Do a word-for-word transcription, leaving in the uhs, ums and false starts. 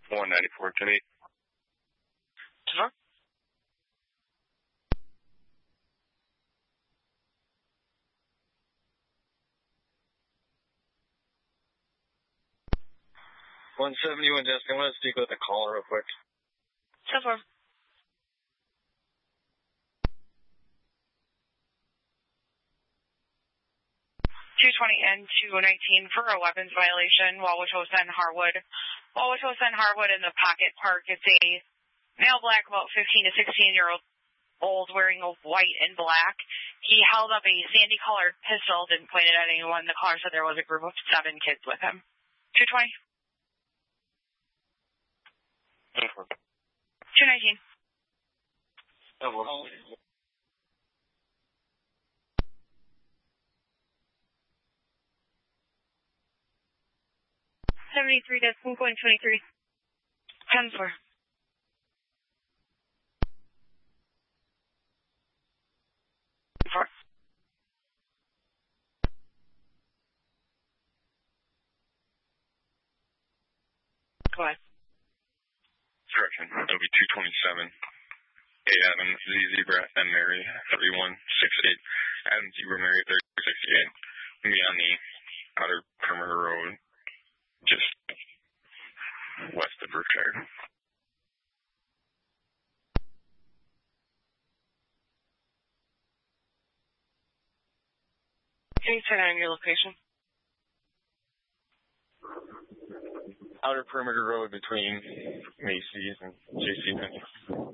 one ninety-four, ten eight. Sure. one seventy-one, Jessica. I want to speak with the caller real quick. So far. two twenty and two nineteen for a weapons violation, Wauwatosa and Harwood. Wauwatosa and Harwood in the Pocket Park. It's a male black, about fifteen to sixteen year old old wearing a white and black. He held up a sandy-colored pistol, didn't point it at anyone. The caller said there was a group of seven kids with him. two twenty. two nineteen. Oh, seventy-three, that's one point two three. ten four. Four. Go ahead. Correction. It'll be two twenty-seven. A. Adams, Z Zebra, M. Mary, thirty-one sixty-eight. Adams, Zebra, Mary, thirty-one sixty-eight. Be on the outer perimeter road, just west of Berkshire. Can you turn on your location? Outer perimeter road between Macy's and J C Penney.